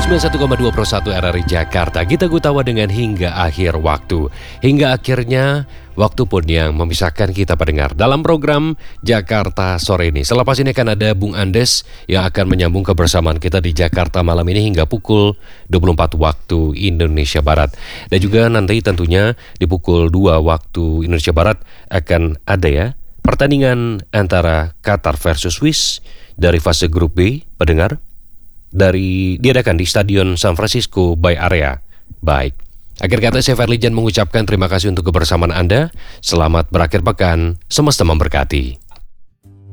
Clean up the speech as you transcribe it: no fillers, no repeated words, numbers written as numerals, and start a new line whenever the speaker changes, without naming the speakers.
91,2 Pro 1 RRI Jakarta. Gita Gutawa dengan Hingga Akhir Waktu. Hingga akhirnya waktu pun yang memisahkan kita pendengar dalam program Jakarta Sore ini. Selepas ini akan ada Bung Andes yang akan menyambung kebersamaan kita di Jakarta malam ini hingga pukul 24 waktu Indonesia Barat. Dan juga nanti tentunya di pukul 2 waktu Indonesia Barat akan ada ya pertandingan antara Qatar versus Swiss dari fase grup B, pendengar, diadakan di Stadion San Francisco Bay Area. Baik, akhir kata saya Ferlijan mengucapkan terima kasih untuk kebersamaan Anda. Selamat berakhir pekan, semesta memberkati.